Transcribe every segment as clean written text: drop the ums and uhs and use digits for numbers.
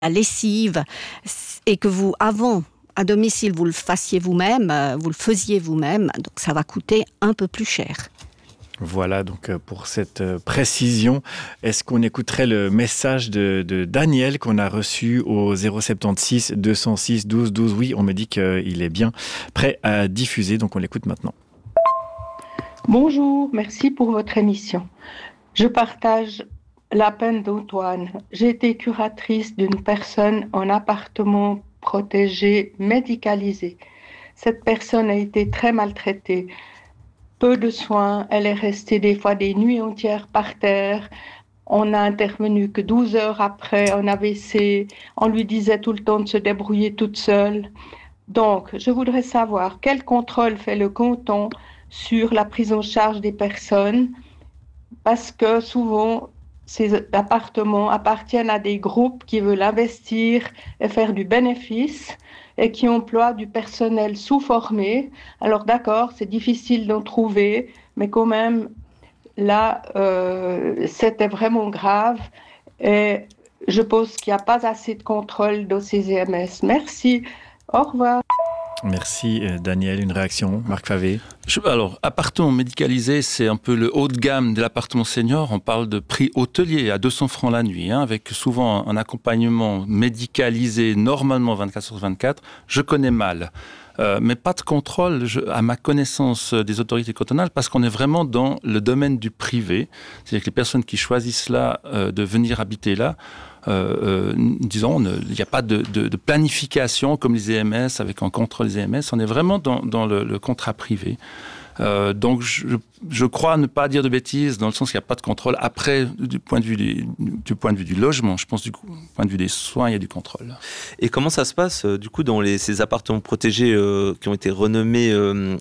la lessive, et que vous, avant, à domicile, vous le fassiez vous-même, vous le faisiez vous-même, donc ça va coûter un peu plus cher. Voilà, donc pour cette précision, est-ce qu'on écouterait le message de Daniel qu'on a reçu au 076 206 12 12? Oui, on me dit qu'il est bien prêt à diffuser, donc on l'écoute maintenant. Bonjour, merci pour votre émission. Je partage la peine d'Antoine. J'ai été curatrice d'une personne en appartement protégé, médicalisé. Cette personne a été très maltraitée. Peu de soins, elle est restée des fois des nuits entières par terre. On n'a intervenu que 12 heures après un AVC. On lui disait tout le temps de se débrouiller toute seule. Donc, je voudrais savoir quel contrôle fait le canton sur la prise en charge des personnes, parce que souvent, ces appartements appartiennent à des groupes qui veulent investir et faire du bénéfice et qui emploient du personnel sous-formé. Alors d'accord, c'est difficile d'en trouver, mais quand même, là, c'était vraiment grave. Et je pense qu'il n'y a pas assez de contrôle dans ces EMS. Merci. Au revoir. Merci Daniel. Une réaction, Marc Favé? Alors, appartement médicalisé, c'est un peu le haut de gamme de l'appartement senior. On parle de prix hôtelier à 200 francs la nuit, avec souvent un accompagnement médicalisé, normalement 24 sur 24. Je connais mal. Mais pas de contrôle, à ma connaissance des autorités cantonales, parce qu'on est vraiment dans le domaine du privé. C'est-à-dire que les personnes qui choisissent là de venir habiter là, disons, il n'y a pas de planification comme les EMS, avec un contrôle des EMS. On est vraiment dans le contrat privé. Donc, je crois ne pas dire de bêtises, dans le sens qu'il n'y a pas de contrôle. Après, du point de vue du logement, je pense du point de vue des soins, il y a du contrôle. Et comment ça se passe, du coup, dans ces appartements protégés qui ont été renommés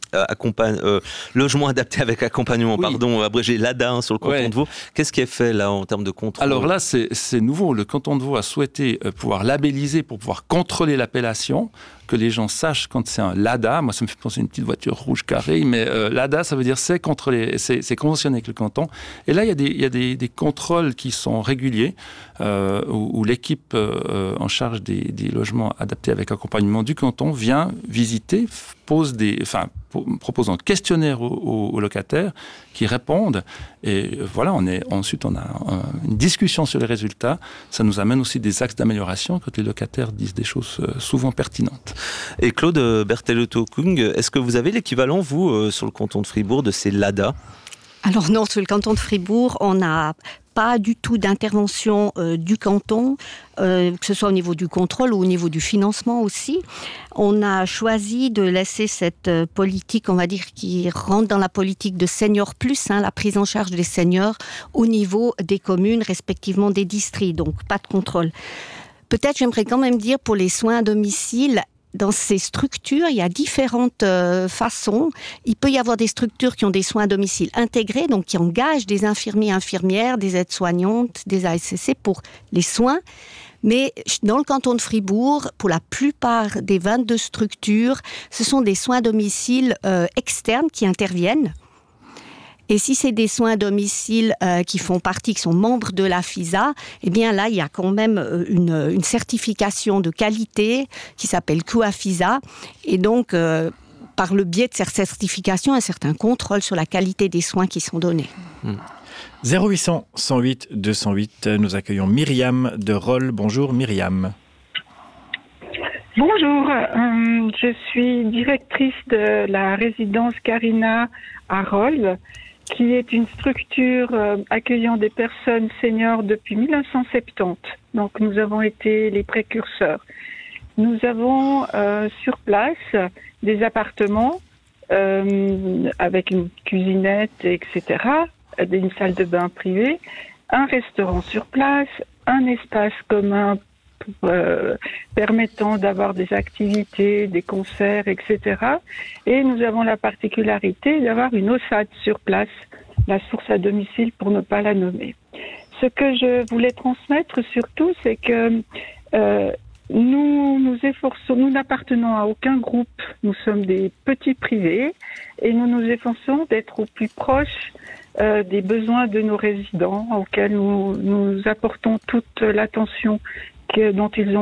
logements adaptés avec accompagnement, abrégé LADA sur le canton de Vaud? Qu'est-ce qui est fait là en termes de contrôle? Alors là, c'est nouveau. Le canton de Vaud a souhaité pouvoir labelliser pour pouvoir contrôler l'appellation, que les gens sachent quand c'est un LADA. Moi, ça me fait penser à une petite voiture rouge carrée, mais LADA, ça veut dire c'est conventionné avec le canton. Et là, il y a des contrôles qui sont réguliers, où l'équipe en charge des logements adaptés avec accompagnement du canton vient visiter, propose un questionnaire aux locataires qui répondent. Et voilà, ensuite on a une discussion sur les résultats. Ça nous amène aussi des axes d'amélioration quand les locataires disent des choses souvent pertinentes. Et Claude Berthelotto-Kung, est-ce que vous avez l'équivalent, vous, sur le canton de Fribourg, de ces LADA? Alors non, sur le canton de Fribourg, on n'a pas du tout d'intervention du canton, que ce soit au niveau du contrôle ou au niveau du financement aussi. On a choisi de laisser cette politique, on va dire, qui rentre dans la politique de Senior Plus, la prise en charge des seniors au niveau des communes, respectivement des districts, donc pas de contrôle. Peut-être j'aimerais quand même dire pour les soins à domicile, dans ces structures, il y a différentes façons. Il peut y avoir des structures qui ont des soins à domicile intégrés, donc qui engagent des infirmiers, infirmières, des aides-soignantes, des ASCC pour les soins. Mais dans le canton de Fribourg, pour la plupart des 22 structures, ce sont des soins à domicile externes qui interviennent. Et si c'est des soins à domicile qui font partie, qui sont membres de la FISA, eh bien là, il y a quand même une certification de qualité qui s'appelle QA-FISA. Et donc, par le biais de cette certification, un certain contrôle sur la qualité des soins qui sont donnés. 0800 108 208, nous accueillons Myriam de Rolle. Bonjour Myriam. Bonjour, je suis directrice de la résidence Carina à Rolle, qui est une structure accueillant des personnes seniors depuis 1970. Donc nous avons été les précurseurs. Nous avons sur place des appartements avec une cuisinette, etc., une salle de bain privée, un restaurant sur place, un espace commun permettant d'avoir des activités, des concerts, etc. Et nous avons la particularité d'avoir une OSAD sur place, la source à domicile pour ne pas la nommer. Ce que je voulais transmettre surtout, c'est que nous n'appartenons à aucun groupe, nous sommes des petits privés et nous nous efforçons d'être au plus proche des besoins de nos résidents auxquels nous apportons toute l'attention dont ils ont